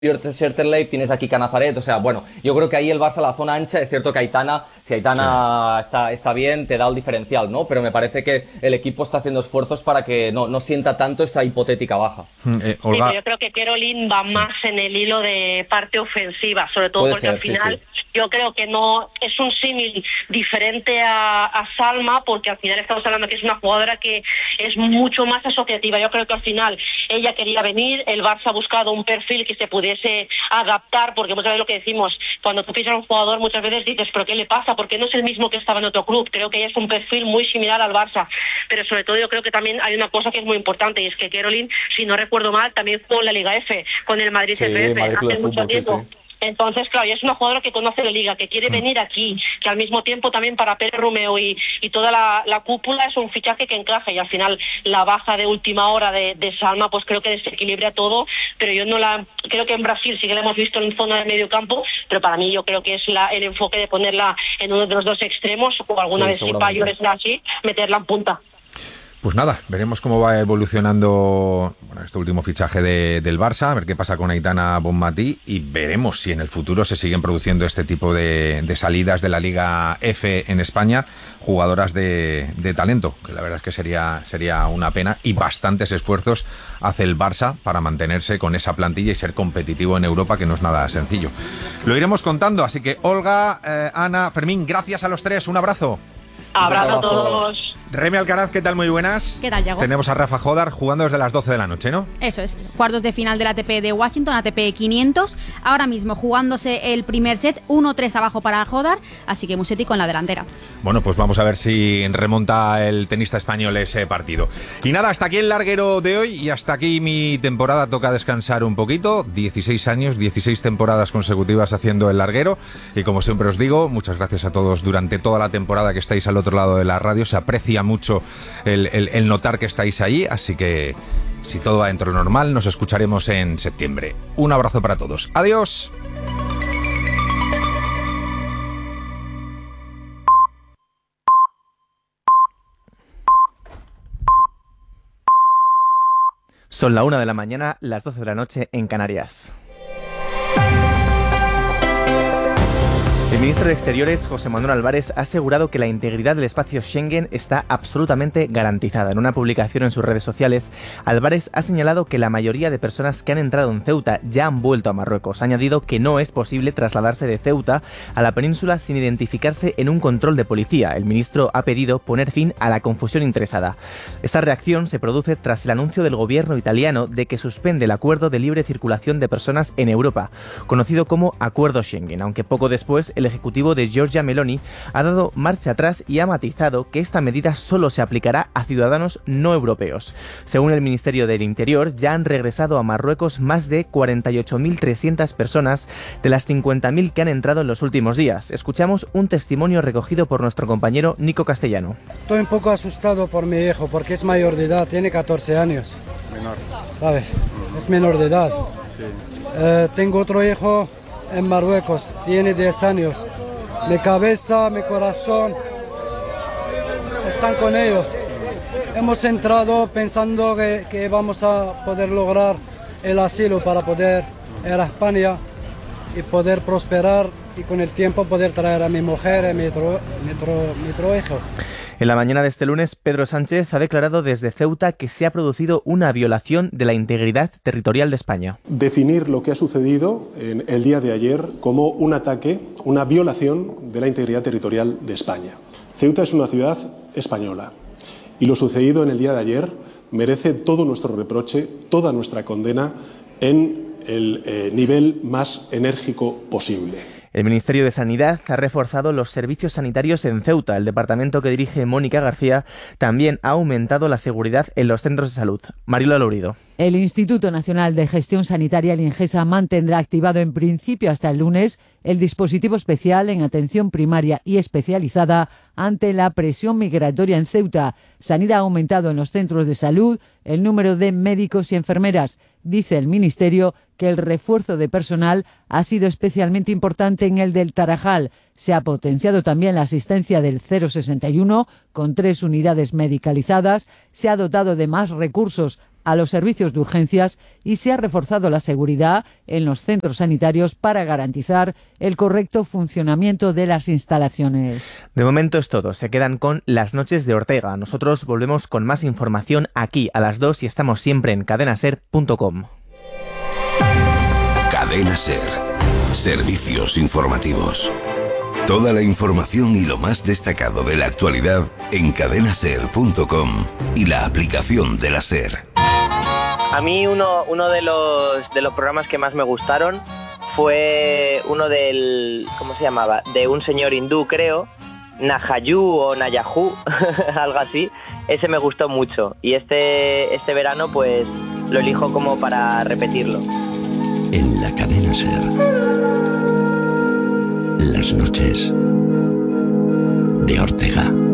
Scherterley, tienes aquí Canazaret, o sea, bueno, yo creo que ahí el Barça, la zona ancha, es cierto que Aitana, si Aitana está bien, te da el diferencial, ¿no? Pero me parece que el equipo está haciendo esfuerzos para que no sienta tanto esa hipotética baja. Olga. Sí, yo creo que Caroline va más en el hilo de parte ofensiva, sobre todo porque al final yo creo que no es un símil diferente a Salma, porque al final estamos hablando que es una jugadora que es mucho más asociativa. Yo creo que al final ella quería venir, el Barça ha buscado un perfil que se pudiese adaptar, porque muchas veces lo que decimos, cuando tú piensas en un jugador muchas veces dices, ¿pero qué le pasa? Porque no es el mismo que estaba en otro club. Creo que ella es un perfil muy similar al Barça, pero sobre todo yo creo que también hay una cosa que es muy importante, y es que Caroline, si no recuerdo mal, también jugó en la Liga F con el Madrid CFF hace mucho tiempo. Sí. Entonces, claro, y es una jugadora que conoce la liga, que quiere venir aquí, que al mismo tiempo también para Pérez Romeo y toda la cúpula es un fichaje que encaja, y al final la baja de última hora de Salma pues creo que desequilibra todo, pero yo creo que en Brasil sí que la hemos visto en zona de medio campo, pero para mí yo creo que es el enfoque de ponerla en uno de los dos extremos, o alguna vez si Payor es así, meterla en punta. Pues nada, veremos cómo va evolucionando este último fichaje del Barça, a ver qué pasa con Aitana Bonmatí, y veremos si en el futuro se siguen produciendo este tipo de salidas de la Liga F en España, jugadoras de talento, que la verdad es que sería una pena, y bastantes esfuerzos hace el Barça para mantenerse con esa plantilla y ser competitivo en Europa, que no es nada sencillo. Lo iremos contando, así que Olga, Ana, Fermín, gracias a los tres, un abrazo. Abrazo a todos. Remy Alcaraz, ¿qué tal? Muy buenas. ¿Qué tal, Yago? Tenemos a Rafa Jodar jugando desde las 12 de la noche, ¿no? Eso es, cuartos de final del ATP de Washington, ATP 500. Ahora mismo jugándose el primer set, 1-3 abajo para Jodar, así que Musetti con la delantera. Bueno, pues vamos a ver si remonta el tenista español ese partido. Y nada, hasta aquí el larguero de hoy y hasta aquí mi temporada. Toca descansar un poquito, 16 años, 16 temporadas consecutivas haciendo el larguero, y como siempre os digo, muchas gracias a todos durante toda la temporada que estáis al otro lado de la radio. Se aprecia mucho el notar que estáis ahí, así que si todo va dentro de lo normal, nos escucharemos en septiembre. Un abrazo para todos. ¡Adiós! Son la 1 de la mañana, las 12 de la noche en Canarias. El ministro de Exteriores, José Manuel Álvarez, ha asegurado que la integridad del espacio Schengen está absolutamente garantizada. En una publicación en sus redes sociales, Álvarez ha señalado que la mayoría de personas que han entrado en Ceuta ya han vuelto a Marruecos. Ha añadido que no es posible trasladarse de Ceuta a la península sin identificarse en un control de policía. El ministro ha pedido poner fin a la confusión interesada. Esta reacción se produce tras el anuncio del gobierno italiano de que suspende el acuerdo de libre circulación de personas en Europa, conocido como Acuerdo Schengen, aunque poco después el ejecutivo de Giorgia Meloni ha dado marcha atrás y ha matizado que esta medida solo se aplicará a ciudadanos no europeos. Según el Ministerio del Interior, ya han regresado a Marruecos más de 48.300 personas de las 50.000 que han entrado en los últimos días. Escuchamos un testimonio recogido por nuestro compañero Nico Castellano. Estoy un poco asustado por mi hijo porque es mayor de edad, tiene 14 años. Menor. ¿Sabes? Es menor de edad. Sí. Tengo otro hijo en Marruecos, tiene 10 años. Mi cabeza, mi corazón están con ellos. Hemos entrado pensando que vamos a poder lograr el asilo para poder ir a España y poder prosperar y con el tiempo poder traer a mi mujer y mi otro hijo. En la mañana de este lunes, Pedro Sánchez ha declarado desde Ceuta que se ha producido una violación de la integridad territorial de España. Definir lo que ha sucedido en el día de ayer como un ataque, una violación de la integridad territorial de España. Ceuta es una ciudad española y lo sucedido en el día de ayer merece todo nuestro reproche, toda nuestra condena en el nivel más enérgico posible. El Ministerio de Sanidad ha reforzado los servicios sanitarios en Ceuta. El departamento que dirige Mónica García también ha aumentado la seguridad en los centros de salud. Mariola Lourido. El Instituto Nacional de Gestión Sanitaria, el INGESA, mantendrá activado en principio hasta el lunes el dispositivo especial en atención primaria y especializada ante la presión migratoria en Ceuta. Sanidad ha aumentado en los centros de salud el número de médicos y enfermeras. Dice el Ministerio que el refuerzo de personal ha sido especialmente importante en el del Tarajal. Se ha potenciado también la asistencia del 061 con 3 unidades medicalizadas. Se ha dotado de más recursos a los servicios de urgencias y se ha reforzado la seguridad en los centros sanitarios para garantizar el correcto funcionamiento de las instalaciones. De momento es todo. Se quedan con Las Noches de Ortega. Nosotros volvemos con más información aquí a las 2 y estamos siempre en cadenaser.com. Cadena Ser. Servicios informativos. Toda la información y lo más destacado de la actualidad en cadenaser.com y la aplicación de la Ser. A mí uno de los programas que más me gustaron fue uno del... ¿cómo se llamaba? De un señor hindú, creo, Nahayu o Nayahu, algo así. Ese me gustó mucho y este verano pues lo elijo como para repetirlo. En la Cadena Ser. Las Noches de Ortega.